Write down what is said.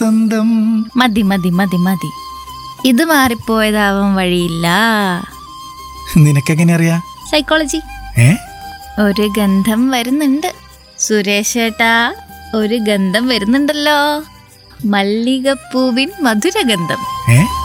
സ്വന്തം. മതി മതി മതി മതി, ഇത് മാറിപ്പോയതാവാൻ വഴിയില്ല. നിനക്കെങ്ങനെ അറിയാ? സൈക്കോളജി. ഒരു ഗന്ധം വരുന്നുണ്ട് സുരേഷേട്ടാ, ഒരു ഗന്ധം വരുന്നുണ്ടല്ലോ. മല്ലികപ്പൂവിൻ മധുരഗന്ധം.